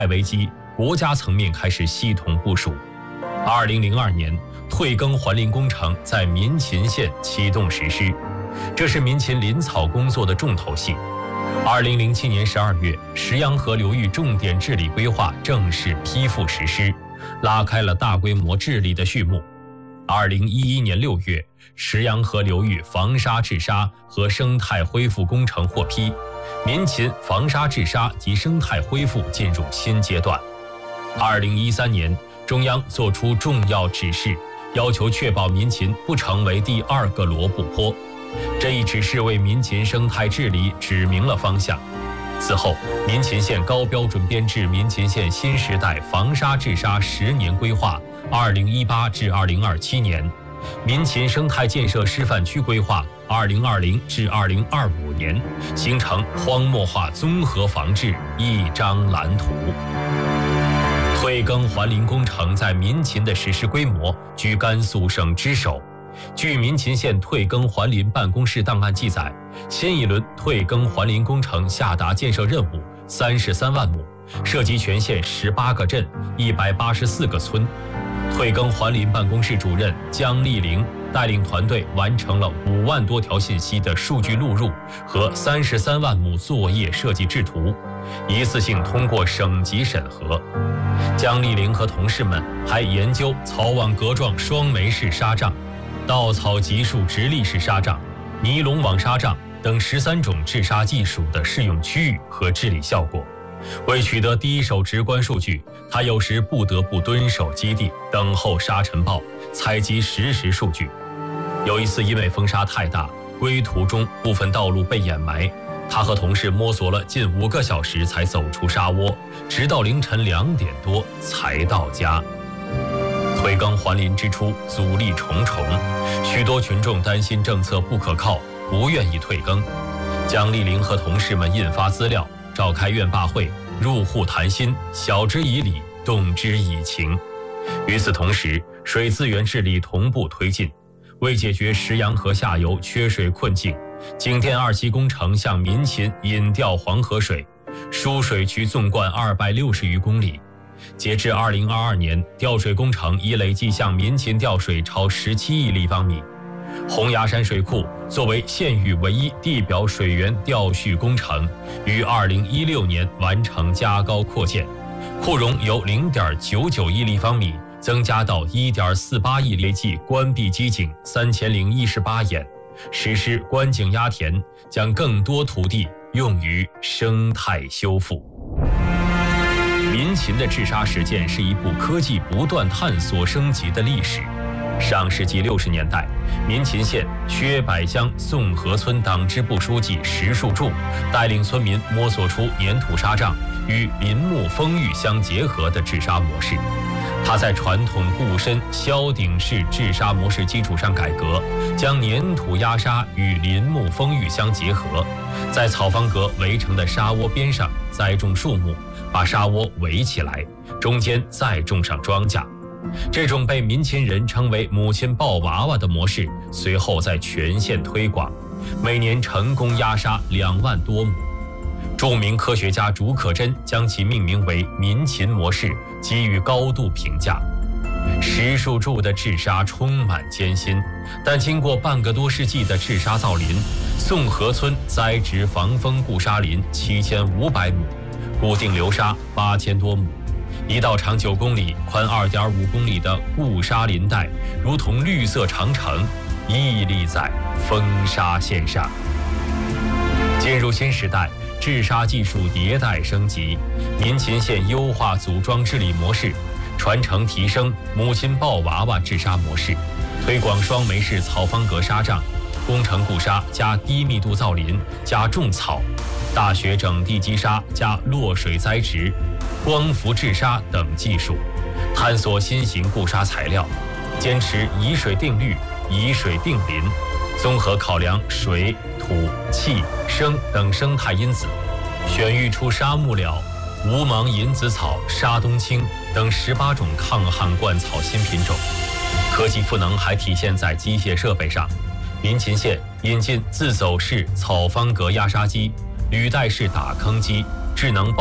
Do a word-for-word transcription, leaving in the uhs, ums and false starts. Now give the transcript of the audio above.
危机，国家层面开始系统部署。二零零二年，退耕还林工程在民勤县启动实施，这是民勤林草工作的重头戏。二零零七年十二月，石洋河流域重点治理规划正式批复实施，拉开了大规模治理的序幕。二零一一年六月，石洋河流域防沙治沙和生态恢复工程获批，民勤防沙治沙及生态恢复进入新阶段。二零一三年，中央作出重要指示，要求确保民勤不成为第二个罗布泊。这一指示为民勤生态治理指明了方向。此后，民勤县高标准编制民勤县新时代防沙治沙十年规划二零一八至二零二七年，民勤生态建设示范区规划二零二零至二零二五年，形成荒漠化综合防治一张蓝图。退耕还林工程在民勤的实施规模居甘肃省之首。据民勤县退耕还林办公室档案记载，新一轮退耕还林工程下达建设任务三十三万亩，涉及全县十八个镇、一百八十四个村。退耕还林办公室主任姜丽玲带领团队完成了五万多条信息的数据录入和三十三万亩作业设计制图，一次性通过省级审核。姜丽玲和同事们还研究草网格状双媒式纱帐、稻草集束直立式纱帐、尼龙网纱帐等十三种治沙技术的适用区域和治理效果。为取得第一手直观数据，他有时不得不蹲守基地，等候沙尘暴，采集实时数据。有一次因为风沙太大，归途中部分道路被掩埋，他和同事摸索了近五个小时才走出沙窝，直到凌晨两点多才到家。退耕还林之初，阻力重重，许多群众担心政策不可靠，不愿意退耕。姜丽玲和同事们印发资料，召开院坝会，入户谈心，晓之以理，动之以情。与此同时，水资源治理同步推进。为解决石洋河下游缺水困境，景电二期工程向民勤引调黄河水，输水渠纵贯二百六十余公里。截至二零二二年，调水工程已累计向民勤调水超十七亿立方米。洪崖山水库作为县域唯一地表水源调蓄工程，于二零一六年完成加高扩建，库容由零点九九亿立方米增加到一点四八亿，累计关闭基井三千零一十八眼，实施关井压填，将更多土地用于生态修复。民勤的治沙实践是一部科技不断探索升级的历史。上世纪六十年代，民勤县薛柏乡宋河村党支部书记石树柱带领村民摸索出粘土沙帐与林木风育相结合的治沙模式。他在传统固深削顶式治沙模式基础上改革，将粘土压沙与林木风育相结合，在草房格围成的沙窝边上栽种树木，把沙窝围起来，中间再种上庄稼。这种被民勤人称为母亲抱娃娃的模式，随后在全县推广，每年成功压沙两万多亩。著名科学家竺可桢将其命名为民勤模式，给予高度评价。石树柱的治沙充满艰辛，但经过半个多世纪的治沙造林，宋河村栽植防风固沙林七千五百亩，固定流沙八千多亩。一道长九公里、宽二点五公里的固沙林带，如同绿色长城，屹立在风沙线上。进入新时代，治沙技术迭代升级，民勤县优化组装治理模式，传承提升母亲抱娃娃治沙模式，推广双媒式草方格沙帐、工程固沙加低密度造林加种草、大学整地积沙加落水栽植、光伏治沙等技术，探索新型固沙材料，坚持以水定绿、以水定林，综合考量水、土、气、生等生态因子，选育出沙木料、无芒银子草、沙冬青等十八种抗旱灌草新品种。科技赋能还体现在机械设备上，民勤县引进自走式草方格压沙机、履带式打坑机、智能